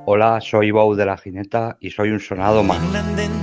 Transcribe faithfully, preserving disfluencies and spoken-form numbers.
Hola, soy Bou de la Gineta y soy un sonado más.